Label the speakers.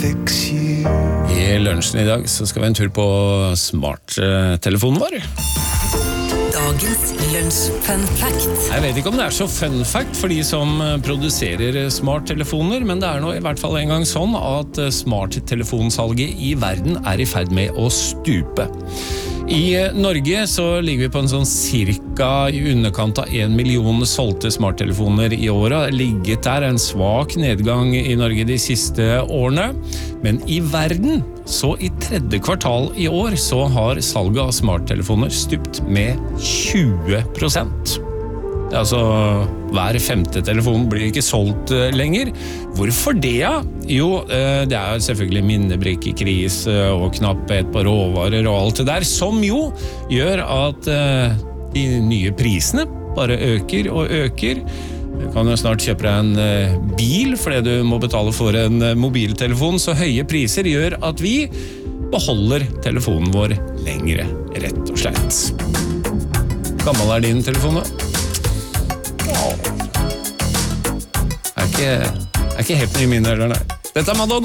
Speaker 1: fix you.
Speaker 2: I lunsjen I dag så skal vi en tur på smarttelefonen vår.
Speaker 3: Dagens lunsj fun fact.
Speaker 2: Jeg vet ikke om det så fun fact for de som produserer smarttelefoner, men det nå I hvert fall en gang sånn at smarttelefonsalget I verden I ferd med å stupe. I Norge så ligger vi på en sånn cirka I underkant av 1 million solgte smarttelefoner I året. Det ligget der en svak nedgang I Norge de siste årene, men I verden så I tredje kvartal I år så har salget av smarttelefoner stupt med 20%. Altså, hver femte telefon blir ikke solgt lenger. Hvorfor det? Jo, det selvfølgelig minnebrikkekris og knapphet på råvarer og alt det der, som jo gjør at de nye prisene bare øker og øker. Du kan jo snart kjøpe deg en bil fordi du må betale for en mobiltelefon, så høye priser gjør at vi beholder telefonen vår lengre, rett og slett. Gammel din telefon da? Jeg ikke helt nye minner, eller nei. Dette Madonna.